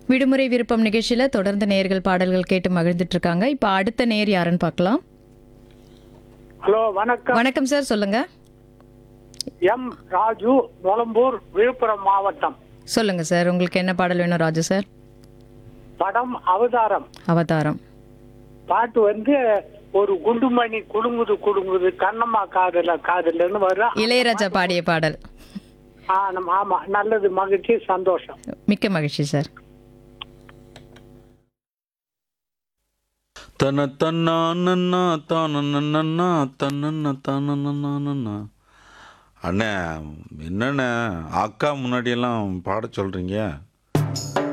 விடுமுறை விருப்பம் நிகழ்ச்சியில தொடர்ந்து நேயர்கள் பாடல்கள் கேட்டு மகிழ்ந்துட்டு இருக்காங்க. இப்ப அடுத்த நேயர் யாருன்னு பார்க்கலாம். ஹலோ, வணக்கம். வணக்கம் சார், சொல்லுங்க. எம் ராஜு, நொளம்பூர், விழுப்புரம் மாவட்டம். சொல்லுங்க சார், உங்களுக்கு என்ன பாடல் வேணும் ராஜு சார்? படம் அவதாரம். அவதாரம். பாட்டு ஒரு குண்டுமணி குடுங்குது குடுங்குது கண்ணம்மா காதலன்னு வரும். இளையராஜா பாடிய பாடல். ஆமா, நல்லது, மகிழ்ச்சி, சந்தோஷம். மிக்க மகிழ்ச்சி சார். தன தன்னா நன்னா தானன்னா தன்னன்னா தானன்னா. அண்ணே, என்னண்ணே அக்கா முன்னாடியெல்லாம் பாட சொல்கிறீங்க?